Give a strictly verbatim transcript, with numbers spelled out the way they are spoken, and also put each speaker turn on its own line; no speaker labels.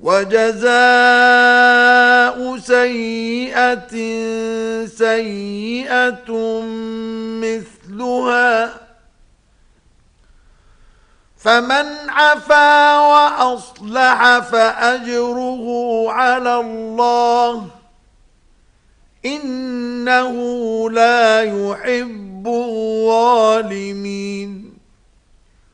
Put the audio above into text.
وجزاء سيئة سيئة مثلها، فمن عفا وأصلح فأجره على الله، إنه لا يحب الظالمين.